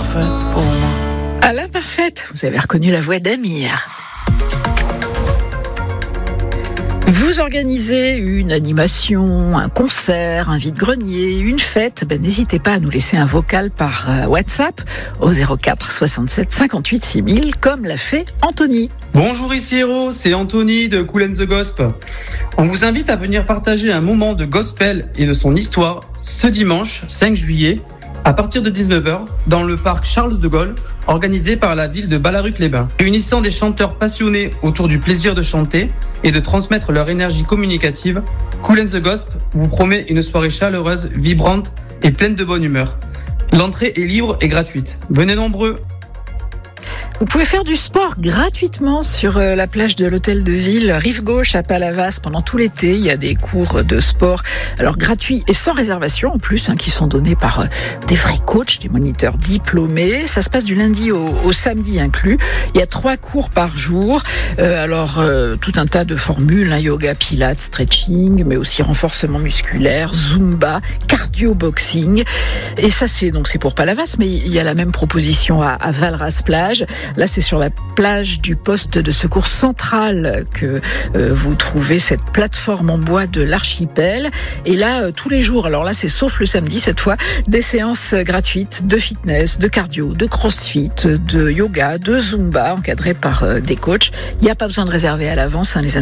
parfaite pour moi. À l'imparfaite, vous avez reconnu la voix d'Amir. Vous organisez une animation, un concert, un vide-grenier, une fête, n'hésitez pas à nous laisser un vocal par WhatsApp au 04 67 58 6000 comme l'a fait Anthony. Bonjour ici Héros, c'est Anthony de Cool and the Gosp. On vous invite à venir partager un moment de gospel et de son histoire ce dimanche 5 juillet à partir de 19h dans le parc Charles de Gaulle organisé par la ville de Ballaruc-les-Bains. Réunissant des chanteurs passionnés autour du plaisir de chanter et de transmettre leur énergie communicative, Cool and the Gosp vous promet une soirée chaleureuse, vibrante et pleine de bonne humeur. L'entrée est libre et gratuite. Venez nombreux. Vous pouvez faire du sport gratuitement sur la plage de l'hôtel de ville Rive Gauche à Palavas pendant tout l'été. Il y a des cours de sport, alors gratuits et sans réservation en plus, qui sont donnés par des vrais coachs, des moniteurs diplômés. Ça se passe du lundi au samedi inclus. Il y a 3 cours par jour. Tout un tas de formules, yoga, pilates, stretching, mais aussi renforcement musculaire, zumba, cardio-boxing. Et ça, c'est pour Palavas, mais il y a la même proposition à Valras-Plage. Là, c'est sur la plage du poste de secours central que vous trouvez cette plateforme en bois de l'archipel. Et là, tous les jours, alors là, c'est sauf le samedi cette fois, des séances gratuites de fitness, de cardio, de crossfit, de yoga, de zumba, encadrées par des coachs. Il n'y a pas besoin de réserver à l'avance, les